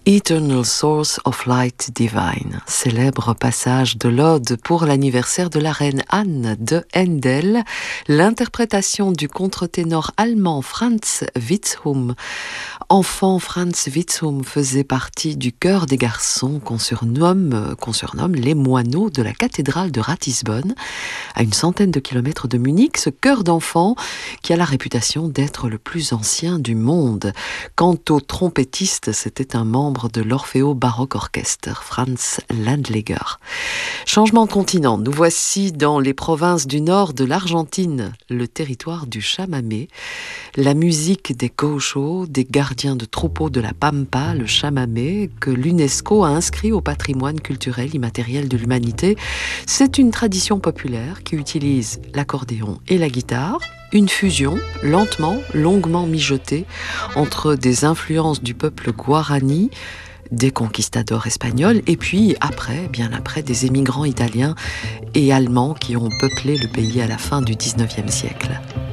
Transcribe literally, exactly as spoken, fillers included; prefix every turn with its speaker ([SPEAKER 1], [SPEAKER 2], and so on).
[SPEAKER 1] Eternal Source of Light Divine, célèbre passage de l'Ode pour l'anniversaire de la reine Anne de Handel, l'interprétation du contre-ténor allemand Franz Witzhum. Enfant, Franz Witzhum faisait partie du chœur des garçons qu'on surnomme, qu'on surnomme les moineaux de la cathédrale de Ratisbonne, à une centaine de kilomètres de Munich, ce chœur d'enfants qui a la réputation d'être le plus ancien du monde. Quant au trompettiste, c'était un membre de l'Orfeo Baroque Orchestre, Franz Landleger. Changement de continent, nous voici dans les provinces du nord de l'Argentine, le territoire du chamamé, la musique des gauchos, des gardiens de troupeaux de la Pampa, le chamamé, que l'UNESCO a inscrit au patrimoine culturel immatériel de l'humanité. C'est une tradition populaire qui utilise l'accordéon et la guitare, une fusion, lentement, longuement mijotée, entre des influences du peuple guarani, des conquistadors espagnols, et puis après, bien après, des émigrants italiens et allemands qui ont peuplé le pays à la fin du dix-neuvième siècle.